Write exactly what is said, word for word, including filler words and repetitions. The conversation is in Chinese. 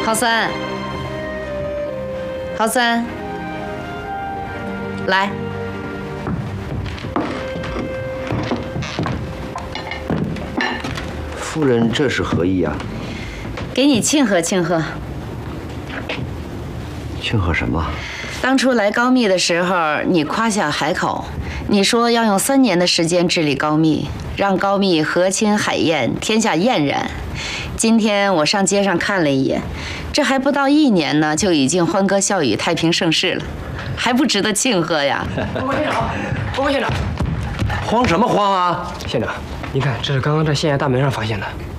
郝三，郝三，来。 夫人，这是何意啊？ 给你庆贺庆贺。 庆贺什么？ 当初来高密的时候，你夸下海口，你说要用三年的时间治理高密，让高密和亲海晏，天下晏然。今天我上街上看了一眼，这还不到一年呢，就已经欢歌笑语、太平盛世了，还不值得庆贺呀？ 报告县长，报告县长， 慌什么慌啊？ 县长，您看，这是刚刚在县衙大门上发现的。